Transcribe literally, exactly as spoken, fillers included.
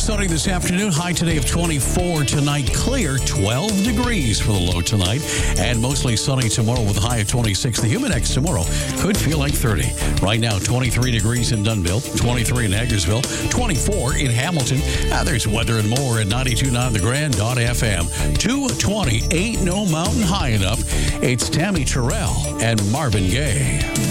sunny this afternoon. High today of twenty-four. Tonight, clear. twelve degrees for the low tonight. And mostly sunny tomorrow with a high of twenty-six. The Humidex tomorrow could feel like thirty. Right now, twenty-three degrees in Dunnville, twenty-three in Hagersville, twenty-four in Hamilton. Now, there's weather and more at ninety-two point nine The Grand F M. two twenty, ain't no mountain high enough. It's Tammy Terrell and Marvin Gaye.